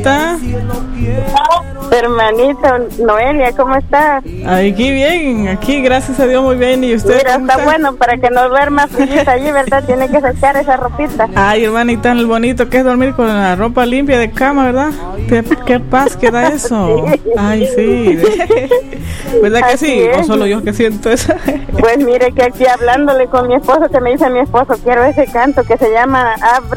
¿Está? Hermanito Noelia, ¿cómo estás? Aquí bien, aquí gracias a Dios muy bien. ¿Y usted? Mira, está bueno para que no duerma frillita allí, ¿verdad? Tiene que sacar esa ropita. Ay, hermanita, tan bonito que es dormir con la ropa limpia de cama, ¿verdad? Qué paz que da eso. Sí. Ay, sí. ¿Verdad que Así sí? es. ¿O solo yo que siento eso? Pues mire que aquí hablándole con mi esposo, que me dice mi esposo, quiero ese canto que se llama Abre